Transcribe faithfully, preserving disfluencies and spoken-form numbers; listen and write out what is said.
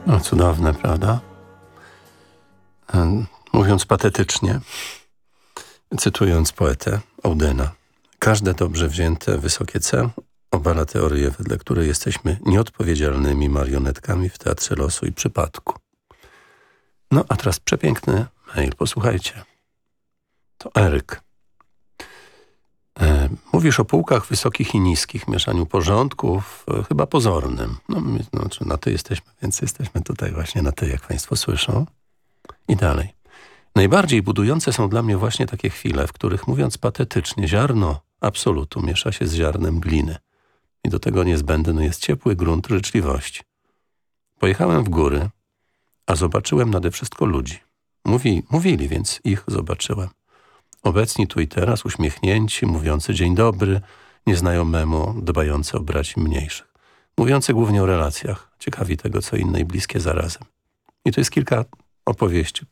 No cudowne, prawda? Mówiąc patetycznie, cytując poetę Audyna, każde dobrze wzięte wysokie C obala teorię, wedle której jesteśmy nieodpowiedzialnymi marionetkami w teatrze losu i przypadku. No a teraz przepiękny mail, posłuchajcie. To Eryk. E, mówisz o półkach wysokich i niskich, mieszaniu porządków, e, chyba pozornym. No, my, znaczy na ty jesteśmy, więc jesteśmy tutaj właśnie na ty, jak państwo słyszą. I dalej. Najbardziej budujące są dla mnie właśnie takie chwile, w których, mówiąc patetycznie, ziarno absolutu miesza się z ziarnem gliny. I do tego niezbędny jest ciepły grunt życzliwości. Pojechałem w góry, a zobaczyłem nade wszystko ludzi. Mówi, mówili, więc ich zobaczyłem. Obecni tu i teraz, uśmiechnięci, mówiący dzień dobry, nieznajomemu, dbający o braci mniejszych. Mówiący głównie o relacjach, ciekawi tego, co inne i bliskie zarazem. I to jest kilka opowieści